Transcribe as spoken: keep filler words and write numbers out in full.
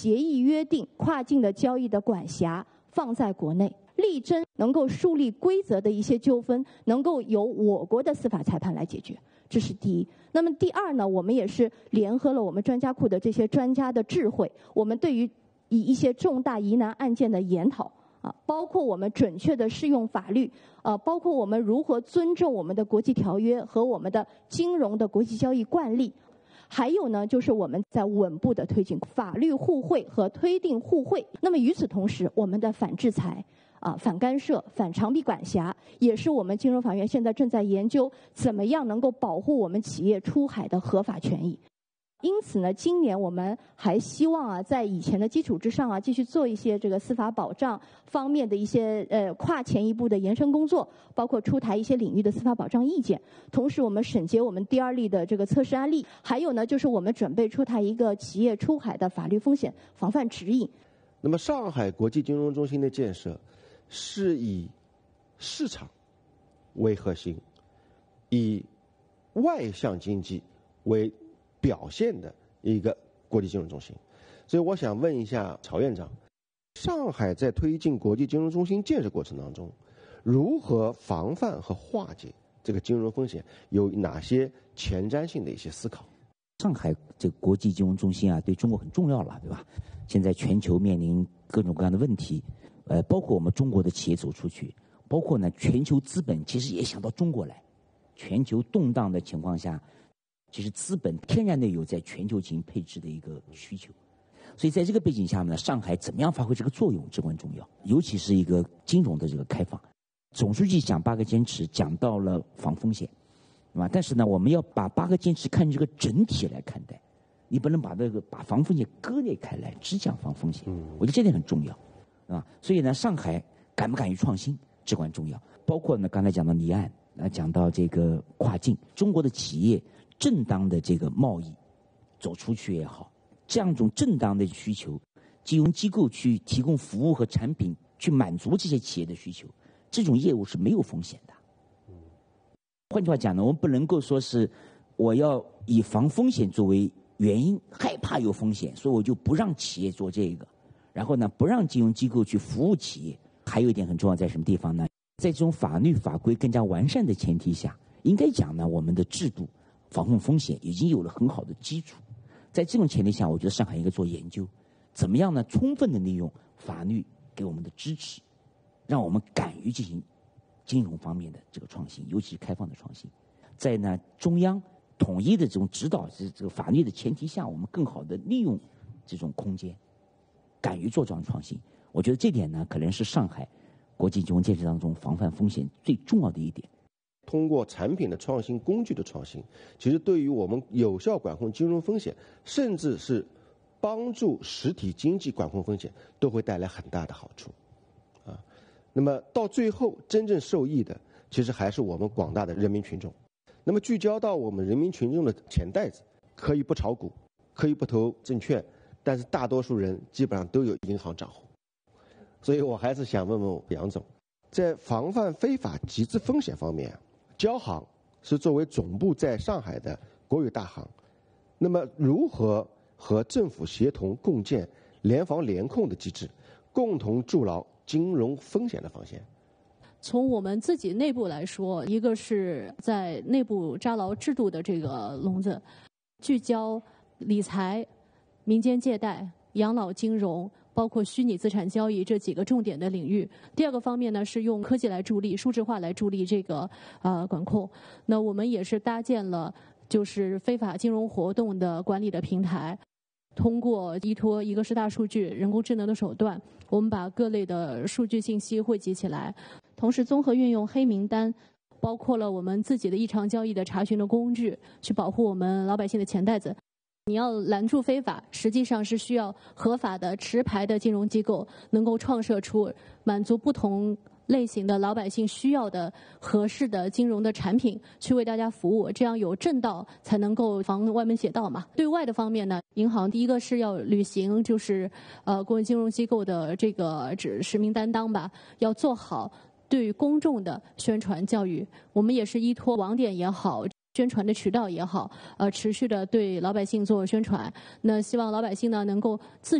协议约定跨境的交易的管辖放在国内，力争能够树立规则的一些纠纷能够由我国的司法裁判来解决，这是第一。那么第二呢，我们也是联合了我们专家库的这些专家的智慧，我们对于以一些重大疑难案件的研讨啊，包括我们准确的适用法律，呃，包括我们如何尊重我们的国际条约和我们的金融的国际交易惯例，还有呢，就是我们在稳步的推进法律互惠和推定互惠。那么与此同时，我们的反制裁啊、反干涉、反长臂管辖，也是我们金融法院现在正在研究怎么样能够保护我们企业出海的合法权益。因此呢，今年我们还希望啊，在以前的基础之上啊，继续做一些这个司法保障方面的一些呃跨前一步的延伸工作，包括出台一些领域的司法保障意见。同时，我们审结我们第二例的这个测试案例，还有呢，就是我们准备出台一个企业出海的法律风险防范指引。 那么，上海国际金融中心的建设是以市场为核心，以外向经济为表现的一个国际金融中心。所以我想问一下曹院长，上海在推进国际金融中心建设过程当中，如何防范和化解这个金融风险，有哪些前瞻性的一些思考？ 上海这个国际金融中心啊，对中国很重要了，对吧？现在全球面临各种各样的问题，呃，包括我们中国的企业走出去，包括呢全球资本其实也想到中国来。全球动荡的情况下，其实资本天然的有在全球进行配置的一个需求。所以在这个背景下呢，上海怎么样发挥这个作用至关重要，尤其是一个金融的这个开放。总书记讲八个坚持，讲到了防风险，对吧？但是呢，我们要把八个坚持看这个整体来看待，你不能把这个把防风险割裂开来，只讲防风险。我觉得这点很重要，啊，所以呢，上海敢不敢于创新至关重要。包括呢，刚才讲到离岸，啊，讲到这个跨境，中国的企业正当的这个贸易走出去也好，这样一种正当的需求，金融机构去提供服务和产品，去满足这些企业的需求，这种业务是没有风险的。换句话讲呢，我们不能够说是我要以防风险作为原因，害怕有风险，所以我就不让企业做这个，然后呢，不让金融机构去服务企业。还有一点很重要，在什么地方呢？在这种法律法规更加完善的前提下，应该讲呢，我们的制度防控风险已经有了很好的基础。在这种前提下，我觉得上海应该做研究，怎么样呢？充分的利用法律给我们的支持，让我们敢于进行金融方面的这个创新，尤其是开放的创新。在呢中央统一的这种指导这这个法律的前提下，我们更好的利用这种空间，敢于做这样创新。我觉得这点呢，可能是上海国际金融建设当中防范风险最重要的一点。 通过产品的创新、工具的创新，其实对于我们有效管控金融风险，甚至是帮助实体经济管控风险，都会带来很大的好处。啊，那么到最后真正受益的，其实还是我们广大的人民群众。那么聚焦到我们人民群众的钱袋子，可以不炒股，可以不投证券，但是大多数人基本上都有银行账户。所以我还是想问问杨总，在防范非法集资风险方面，交行是作为总部在上海的国有大行，那么如何和政府协同共建联防联控的机制，共同筑牢金融风险的防线？ 从我们自己内部来说，一个是在内部扎牢制度的这个笼子，聚焦理财、民间借贷、养老金融，包括虚拟资产交易这几个重点的领域。第二个方面呢，是用科技来助力、数字化来助力这个呃管控。那我们也是搭建了就是非法金融活动的管理的平台，通过依托一个是大数据、人工智能的手段，我们把各类的数据信息汇集起来，同时综合运用黑名单，包括了我们自己的异常交易的查询的工具，去保护我们老百姓的钱袋子。你要拦住非法，实际上是需要合法的持牌的金融机构能够创设出满足不同类型的老百姓需要的合适的金融的产品，去为大家服务，这样有正道才能够防歪门邪道嘛。对外的方面呢，银行第一个是要履行就是呃国有金融机构的这个指实名担当吧，要做好对于公众的宣传教育。我们也是依托网点也好，宣传的渠道也好，呃，持续的对老百姓做宣传。那希望老百姓呢能够自